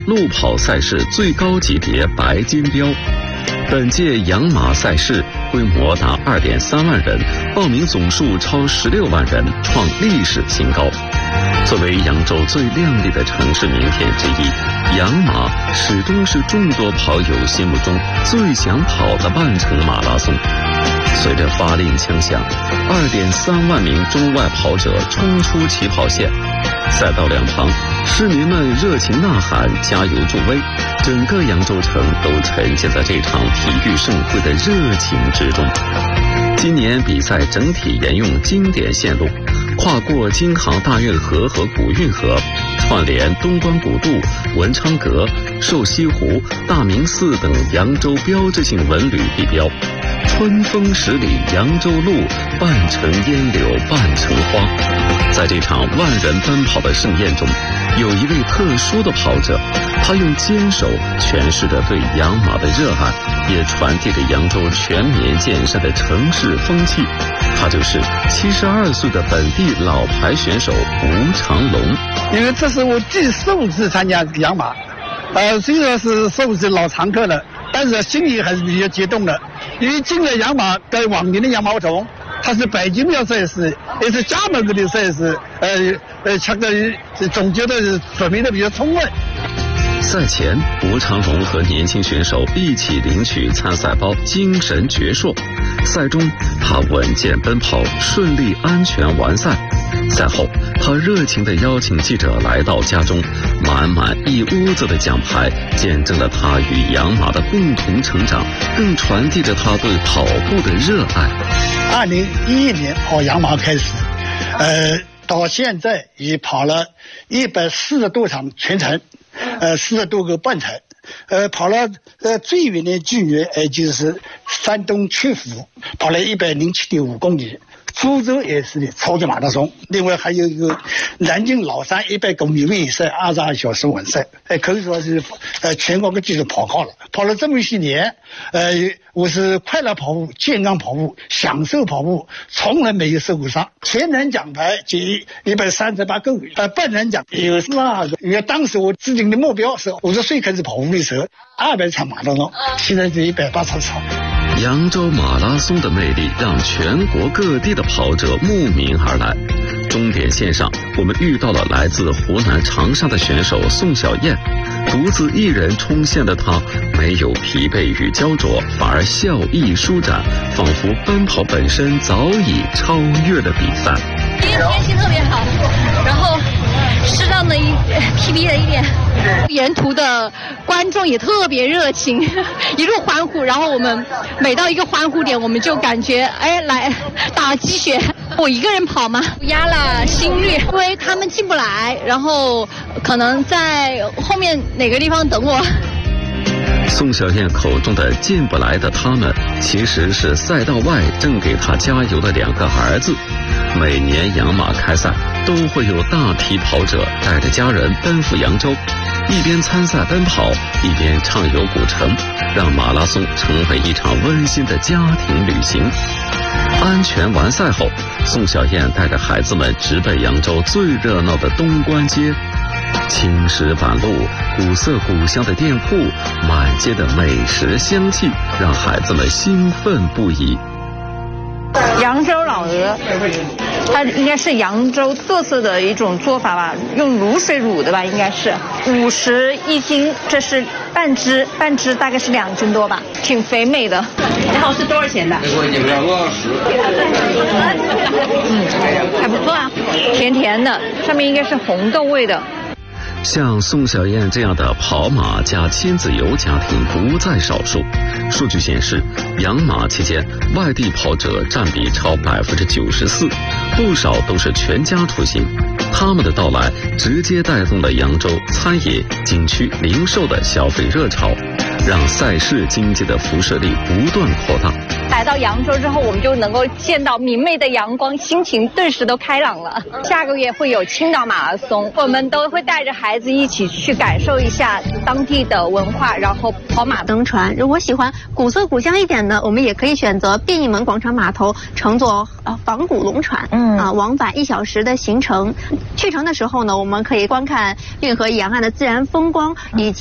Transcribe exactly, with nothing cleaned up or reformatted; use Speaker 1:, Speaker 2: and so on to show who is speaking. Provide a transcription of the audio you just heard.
Speaker 1: 路跑赛事最高级别白金标。本届养马赛事规模达 二点三万人，报名总数超十六万人，创历史新高。作为扬州最亮丽的城市名片之一，养马始终是众多跑友心目中最想跑的半程马拉松。随着发令枪响， 二点三万名中外跑者冲出起跑线，赛道两旁市民们热情呐喊，加油助威，整个扬州城都沉浸在这场体育盛会的热情之中。今年比赛整体沿用经典线路，跨过京杭大运河和古运河，串联东关古渡、文昌阁、瘦西湖、大明寺等扬州标志性文旅地标。春风十里扬州路，半城烟柳半城花。在这场万人奔跑的盛宴中，有一位特殊的跑者，他用坚守诠释着对养马的热爱，也传递着扬州全民健身的城市风气。他就是七十二岁的本地老牌选手吴长龙。
Speaker 2: 因为这是我第十五次参加养马，呃，虽然是十五次老常客了，但是心里还是比较激动的。因为进了养马跟往年的养马不同，它是白金标赛事，也是加盟国的赛事，呃呃，强调总觉得准备的比较充分。
Speaker 1: 赛前，吴长龙和年轻选手一起领取参赛包，精神矍铄。赛中，他稳健奔跑，顺利安全完赛。赛后，他热情地邀请记者来到家中，满满一屋子的奖牌，见证了他与养马的共同成长，更传递着他对跑步的热爱。
Speaker 2: 二零一一年跑养马开始，呃，到现在已跑了一百四十多场全程，呃，四十多个半程，呃，跑了呃最远的距离，呃，就是山东曲阜，跑了一百零七点五公里。苏州也是的超级马拉松，另外还有一个南京老山一百公里越野赛二十二小时完赛，呃，可以说是呃全国各地都跑靠了，跑了这么些年，呃，我是快乐跑步、健康跑步、享受跑步，从来没有受过伤。全能奖牌及一百三十八个，呃，半人奖有十二个。因为当时我制定的目标是五十岁开始跑步的时候，二百场马拉松，现在是一百八十场。
Speaker 1: 扬州马拉松的魅力让全国各地的跑者慕名而来。终点线上，我们遇到了来自湖南长沙的选手宋小燕，独自一人冲线的她，没有疲惫与焦灼，反而笑意舒展，仿佛奔跑本身早已超越了比赛。
Speaker 3: 今天天气特别好，然后适当的一 P B 了一点，沿途的观众也特别热情，一路欢呼。然后我们每到一个欢呼点，我们就感觉哎来打了鸡血。我一个人跑嘛，压了心率，因为他们进不来，然后可能在后面哪个地方等我。
Speaker 1: 宋小燕口中的进不来的他们，其实是赛道外正给她加油的两个儿子。每年养马开赛，都会有大批跑者带着家人奔赴扬州，一边参赛奔跑，一边畅游古城，让马拉松成为一场温馨的家庭旅行。安全完赛后，宋小燕带着孩子们直奔扬州最热闹的东关街。青石板路、古色古香的店铺、满街的美食香气，让孩子们兴奋不已。
Speaker 4: 扬州老鹅，它应该是扬州特色的一种做法吧，用卤水卤的吧，应该是五十一斤，这是半只，半只大概是两斤多吧，挺肥美的。然后是多少钱的？
Speaker 5: 两个二十。
Speaker 4: 嗯，还不错啊，甜甜的，上面应该是红豆味的。
Speaker 1: 像宋小燕这样的跑马加亲子游家庭不在少数。数据显示，养马期间外地跑者占比超百分之九十四，不少都是全家出行。他们的到来直接带动了扬州餐饮、景区、零售的消费热潮， 让赛事经济的辐射力不断扩大。
Speaker 4: 来到扬州之后，我们就能够见到明媚的阳光，心情顿时都开朗了。下个月会有青岛马拉松，我们都会带着孩子一起去感受一下当地的文化，然后跑马
Speaker 5: 登船。如果喜欢古色古香一点的，我们也可以选择便利门广场码头乘坐呃仿古龙船，嗯啊、呃、往返一小时的行程。去程的时候呢，我们可以观看运河沿岸的自然风光以及